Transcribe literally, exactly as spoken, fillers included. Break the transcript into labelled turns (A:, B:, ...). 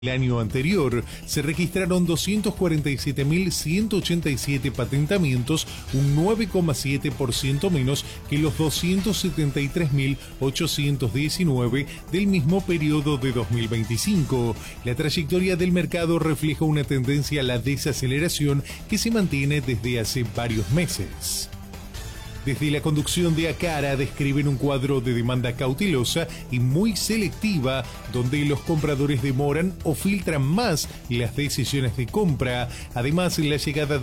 A: El año anterior se registraron doscientos cuarenta y siete mil ciento ochenta y siete patentamientos, un nueve coma siete por ciento menos que los doscientos setenta y tres mil ochocientos diecinueve del mismo periodo de dos mil veinticinco. La trayectoria del mercado refleja una tendencia a la desaceleración que se mantiene desde hace varios meses. Desde la conducción de Acara describen un cuadro de demanda cautelosa y muy selectiva, donde los compradores demoran o filtran más las decisiones de compra. Además, la llegada de